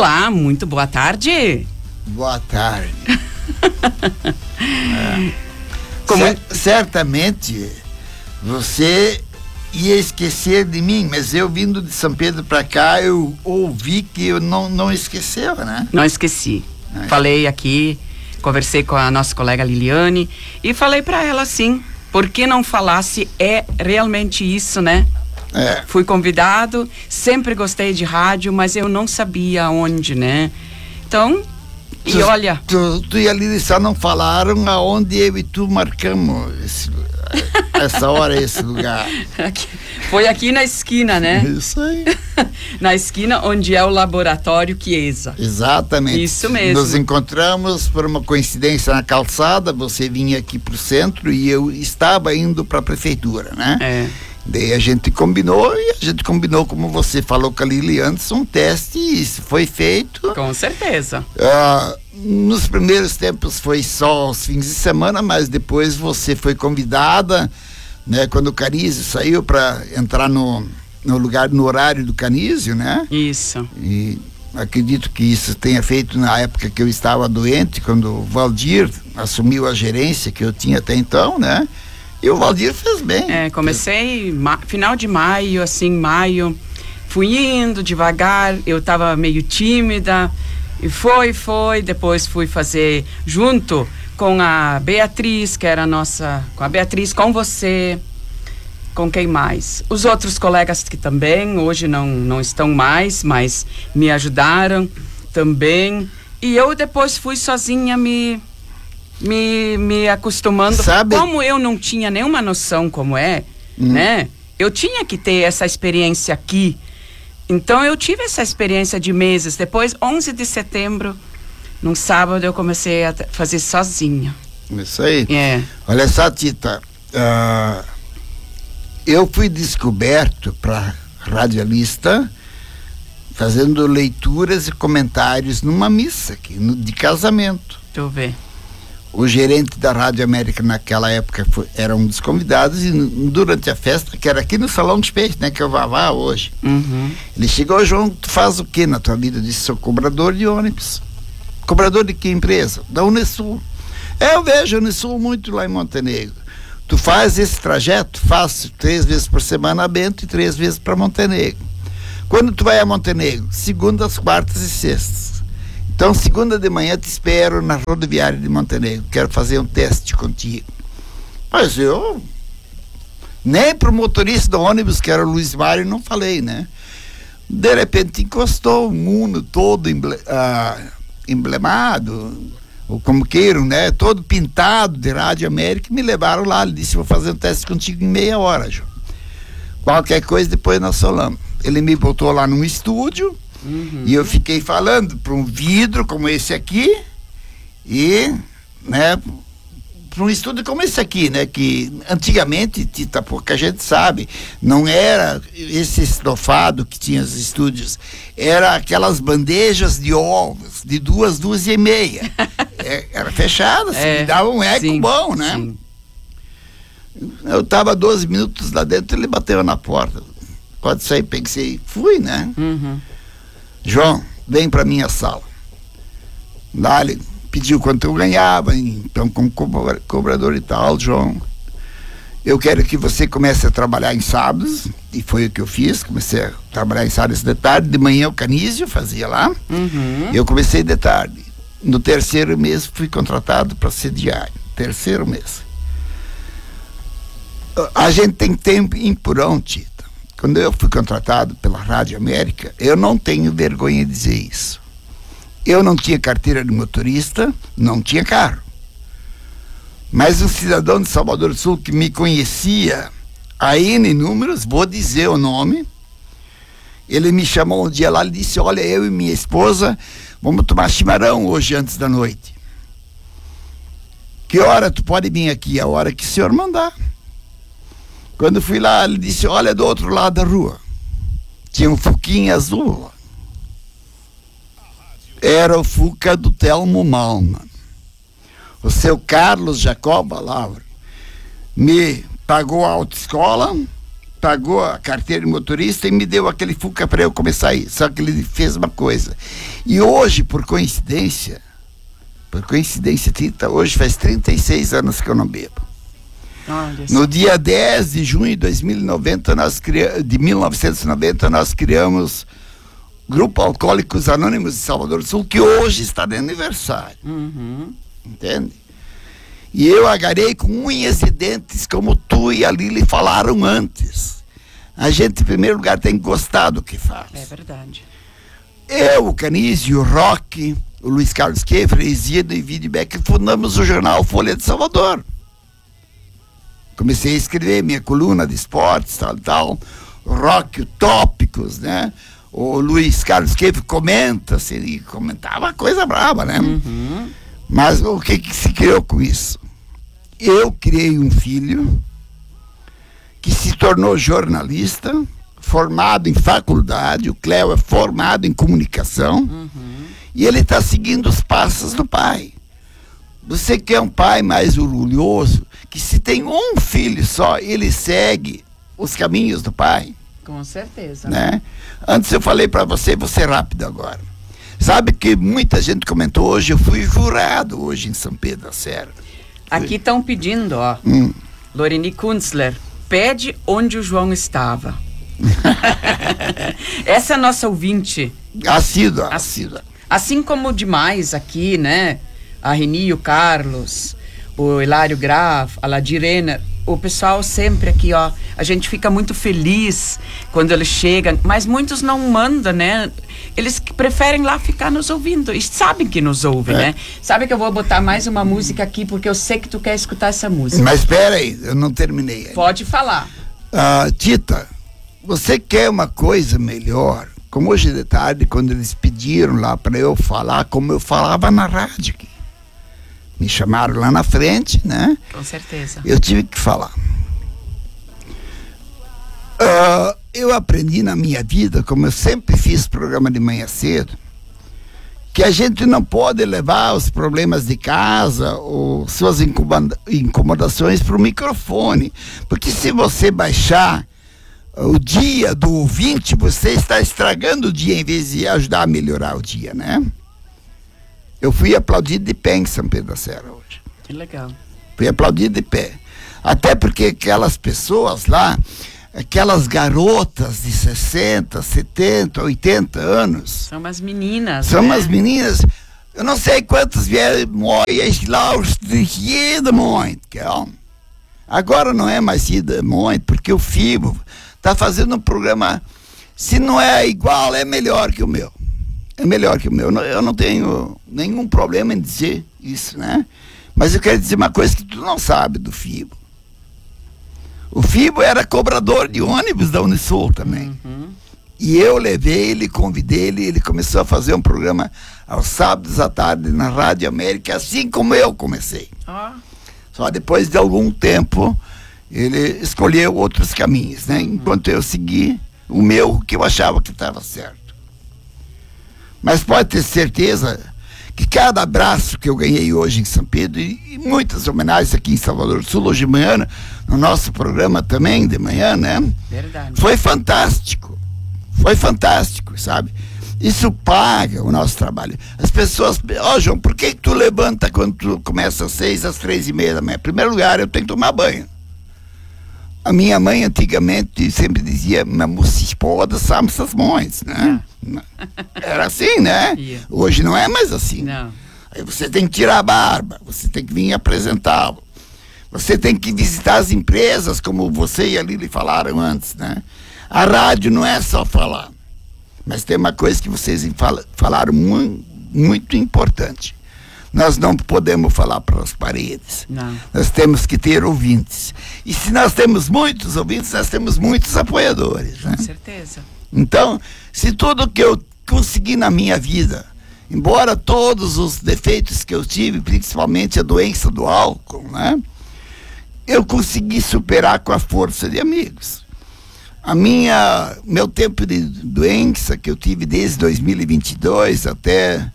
Olá, muito boa tarde. Boa tarde. Certamente você ia esquecer de mim, mas eu vindo de São Pedro para cá, eu ouvi que eu não esqueceu, né? Não esqueci. Falei aqui, conversei com a nossa colega Liliane e falei para ela assim, por que não falasse realmente isso, né? Fui convidado, sempre gostei de rádio, mas eu não sabia onde, né? Então, olha... Tu e a Lili só não falaram aonde eu e tu marcamos essa hora, esse lugar. Foi aqui na esquina, né? Isso aí. Na esquina onde é o laboratório Chiesa. Exatamente. Isso mesmo. Nos encontramos por uma coincidência na calçada, você vinha aqui pro centro e eu estava indo para a prefeitura, né? Daí a gente combinou, como você falou com a Lili antes, um teste, e isso foi feito. Com certeza. Nos primeiros tempos foi só aos fins de semana, mas depois você foi convidada, né? Quando o Canísio saiu para entrar no horário do Canísio, né? Isso. E acredito que isso tenha feito na época que eu estava doente, quando o Valdir assumiu a gerência que eu tinha até então, né? E o Valdir fez bem. Comecei final de maio, maio, fui indo devagar, eu estava meio tímida, e foi, depois fui fazer junto com a Beatriz, que era com você, com quem mais? Os outros colegas que também, hoje não estão mais, mas me ajudaram também, e eu depois fui sozinha me acostumando. Sabe? Como eu não tinha nenhuma noção como né? Eu tinha que ter essa experiência aqui. Então eu tive essa experiência de meses. Depois, 11 de setembro, num sábado, eu comecei a fazer sozinha. Isso aí. Olha só, Tita, eu fui descoberto para radialista fazendo leituras e comentários numa missa aqui, de casamento. Deixa eu ver. O gerente da Rádio América naquela época era um dos convidados, e durante a festa, que era aqui no Salão dos Peixes, né, que é o Vavá hoje, ele chegou: João, tu faz o que na tua vida? Eu disse: sou cobrador de ônibus. Cobrador de que empresa? Da Unesul. Eu vejo a Unesul muito lá em Montenegro. Tu faz esse trajeto? Faço 3 vezes por semana a Bento e 3 vezes para Montenegro. Quando tu vai a Montenegro? Segundas, quartas e sextas. Então, segunda de manhã te espero na rodoviária de Montenegro. Quero fazer um teste contigo. Mas eu nem pro motorista do ônibus, que era o Luiz Mário, não falei, né? De repente encostou um Uno todo emblemado, ou como queiram, né? Todo pintado de Rádio América, e me levaram lá. Ele disse: vou fazer um teste contigo em meia hora, João. Qualquer coisa depois nós falamos. Ele me botou lá num estúdio. E eu fiquei falando para um vidro como esse aqui e, né, para um estúdio como esse aqui, né, que antigamente, Tita, pouca gente sabe, não era esse estofado que tinha os estúdios, era aquelas bandejas de ovos de 2,5. Era fechada, assim, me dava um eco bom, né? Sim. Eu estava 12 minutos lá dentro, ele bateu na porta. Pode sair, pensei, fui, né? João, vem para minha sala. Lá ele pediu quanto eu ganhava, então como cobrador e tal. João, eu quero que você comece a trabalhar em sábados, e foi o que eu fiz. Comecei a trabalhar em sábados de tarde. De manhã o Canísio fazia lá. Eu comecei de tarde. No 3º mês fui contratado para ser diário. 3º mês. A gente tem tempo impurão, Tita. Quando eu fui contratado pela Rádio América, eu não tenho vergonha de dizer isso. Eu não tinha carteira de motorista, não tinha carro. Mas um cidadão de Salvador do Sul que me conhecia a N números, vou dizer o nome, ele me chamou um dia lá e disse: olha, eu e minha esposa vamos tomar chimarrão hoje antes da noite. Que hora tu pode vir aqui? A hora que o senhor mandar. Quando fui lá, ele disse: olha, do outro lado da rua tinha um Fuquinha azul. Era o Fuca do Telmo Malman. O seu Carlos Jacob Lauro me pagou a autoescola, pagou a carteira de motorista e me deu aquele Fuca para eu começar a ir. Só que ele fez uma coisa. E hoje, por coincidência, Tita, hoje faz 36 anos que eu não bebo. No dia 10 de junho de 1990, nós criamos o Grupo Alcoólicos Anônimos de Salvador do Sul, que hoje está de aniversário. Entende? E eu agarrei com unhas e dentes, como tu e a Lili falaram antes. A gente, em primeiro lugar, tem que gostar do que faz. É verdade. Eu, o Canizio, o Roque, o Luiz Carlos Keffer, Isido e Vidbeck, fundamos o jornal Folha de Salvador. Comecei a escrever minha coluna de esportes, tal. O Roque, o Tópicos, né? O Luiz Carlos Keffer comenta, assim, comentava coisa brava, né? Mas o que se criou com isso? Eu criei um filho que se tornou jornalista, formado em faculdade. O Cléo é formado em comunicação. E ele está seguindo os passos do pai. Você quer um pai mais orgulhoso, que se tem um filho só, ele segue os caminhos do pai? Com certeza. Né? Antes eu falei para você, vou ser rápido agora. Sabe que muita gente comentou hoje, eu fui jurado hoje em São Pedro da Serra. Aqui estão pedindo, ó. Loreni Kunzler, pede onde o João estava. Essa é a nossa ouvinte. Assídua. Assim como demais aqui, né? A Reni, o Carlos, o Hilário Graf, a Ladirena, o pessoal sempre aqui, ó, a gente fica muito feliz quando eles chegam, mas muitos não mandam, né? Eles preferem lá ficar nos ouvindo e sabem que nos ouvem, né? Sabe que eu vou botar mais uma música aqui porque eu sei que tu quer escutar essa música. Mas espera aí, eu não terminei ainda. Pode falar. Tita, você quer uma coisa melhor? Como hoje de tarde, quando eles pediram lá para eu falar, como eu falava na rádio aqui. Me chamaram lá na frente, né? Com certeza. Eu tive que falar. Eu aprendi na minha vida, como eu sempre fiz programa de manhã cedo, que a gente não pode levar os problemas de casa ou suas incomodações para o microfone. Porque se você baixar o dia do ouvinte, você está estragando o dia em vez de ajudar a melhorar o dia, né? Eu fui aplaudido de pé em São Pedro da Serra hoje. Que legal. Fui aplaudido de pé. Até porque aquelas pessoas lá, aquelas garotas de 60, 70, 80 anos. São umas meninas. São umas meninas. Eu não sei quantas vieram lá muito. Agora não é mais muito, porque o FIBO está fazendo um programa. Se não é igual, é melhor que o meu. É melhor que o meu. Eu não tenho nenhum problema em dizer isso, né? Mas eu quero dizer uma coisa que tu não sabe do FIBO. O FIBO era cobrador de ônibus da Unisul também. E eu levei ele, convidei ele começou a fazer um programa aos sábados à tarde na Rádio América, assim como eu comecei. Só depois de algum tempo, ele escolheu outros caminhos, né? Enquanto eu segui o meu, que eu achava que estava certo. Mas pode ter certeza que cada abraço que eu ganhei hoje em São Pedro e muitas homenagens aqui em Salvador do Sul, hoje de manhã, no nosso programa também de manhã, né? Verdade. Foi fantástico. Foi fantástico, sabe? Isso paga o nosso trabalho. As pessoas, João, por que tu levanta quando tu começa às 6, às 3:30 da manhã? Em primeiro lugar, eu tenho que tomar banho. A minha mãe antigamente sempre dizia, mas pode essas mães, né? Era assim, né? Hoje não é mais assim. Não. Aí você tem que tirar a barba, você tem que vir apresentá-lo. Você tem que visitar as empresas, como você e a Lili falaram antes, né? A rádio não é só falar. Mas tem uma coisa que vocês falaram muito importante. Nós não podemos falar para as paredes. Não. Nós temos que ter ouvintes. E se nós temos muitos ouvintes, nós temos muitos apoiadores, né? Com certeza. Então, se tudo que eu consegui na minha vida, embora todos os defeitos que eu tive, principalmente a doença do álcool, né? Eu consegui superar com a força de amigos. Meu tempo de doença que eu tive desde 2022 até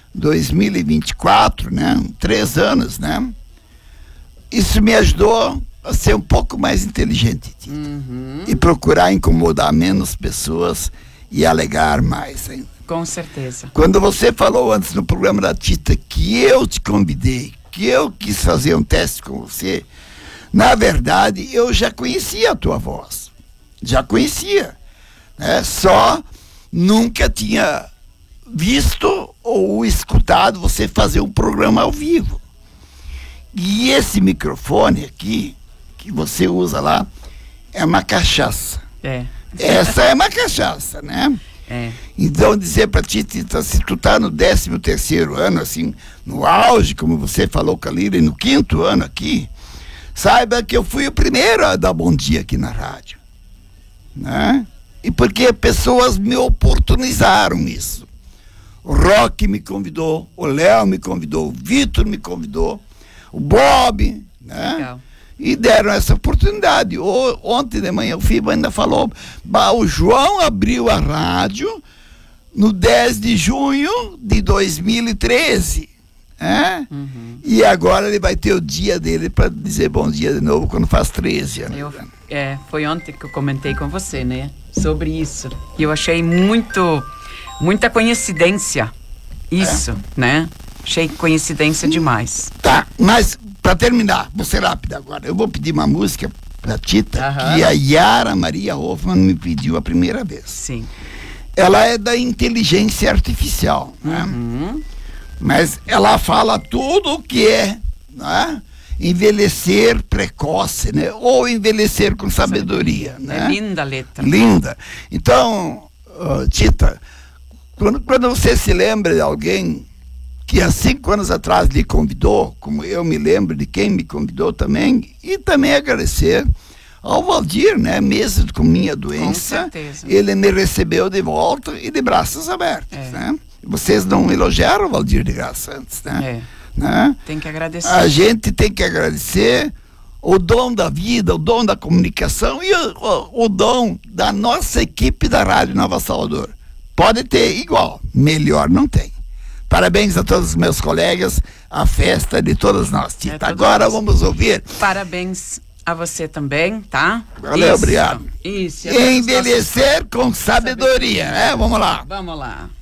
2024, né? 3 anos, né? Isso me ajudou ser um pouco mais inteligente, Tita. E procurar incomodar menos pessoas e alegar mais, hein? Com certeza. Quando você falou antes no programa da Tita que eu te convidei, que eu quis fazer um teste com você, na verdade eu já conhecia a tua voz, já conhecia, né? Só nunca tinha visto ou escutado você fazer um programa ao vivo. E esse microfone aqui que você usa lá é uma cachaça. Essa é uma cachaça, né? Então dizer pra ti, se tu tá no 13º ano, assim, no auge, como você falou, Calira, e no 5º ano aqui, saiba que eu fui o primeiro a dar bom dia aqui na rádio, né? E porque pessoas me oportunizaram isso. O Roque me convidou, o Léo me convidou, o Vitor me convidou, o Bob, né? Legal. E deram essa oportunidade. Ontem de manhã o FIBA ainda falou, o João abriu a rádio no 10 de junho de 2013. E agora ele vai ter o dia dele para dizer bom dia de novo quando faz 13 anos. Foi ontem que eu comentei com você, né? Sobre isso. E eu achei muita coincidência. Isso, né? Achei coincidência demais. Tá, mas para terminar, vou ser rápido agora. Eu vou pedir uma música da Tita que a Yara Maria Hoffman me pediu a primeira vez. Sim. Ela é da inteligência artificial, né? Mas ela fala tudo o que é, né? Envelhecer precoce, né? Ou envelhecer com sabedoria, né? É linda a letra. Linda. Então, Tita, quando você se lembra de alguém que há 5 anos atrás lhe convidou, como eu me lembro de quem me convidou também, e também agradecer ao Valdir, né? Mesmo com minha doença, ele me recebeu de volta e de braços abertos, né? Vocês não elogiaram o Valdir de Graça antes, né? Né? Tem que agradecer. A gente tem que agradecer o dom da vida, o dom da comunicação e o dom da nossa equipe da Rádio Nova Salvador. Pode ter igual, melhor não tem. Parabéns a todos os meus colegas, a festa de todas nós, Tita. Agora vamos ouvir. Parabéns a você também, tá? Valeu, obrigado. Isso. Envelhecer com sabedoria, né? Vamos lá. Vamos lá.